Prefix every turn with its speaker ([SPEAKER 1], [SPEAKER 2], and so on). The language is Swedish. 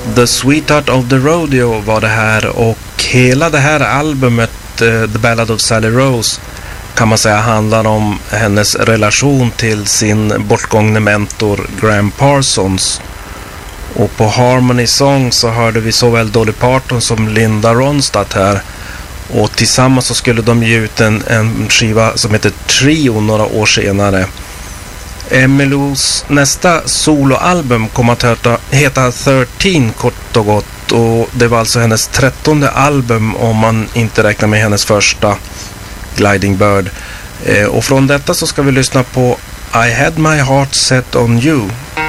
[SPEAKER 1] The Sweetheart of the Rodeo var det här, och hela det här albumet The Ballad of Sally Rose kan man säga handlar om hennes relation till sin bortgångne mentor Graham Parsons. Och på Harmony Song så hörde vi såväl Dolly Parton som Linda Ronstadt här. Och tillsammans så skulle de ge ut en skiva som heter Trio några år senare. Emmylous nästa soloalbum kom att heta 13 kort och gott. Och det var alltså hennes 13:e album om man inte räknar med hennes första Gliding Bird. Och från detta så ska vi lyssna på I Had My Heart Set On You.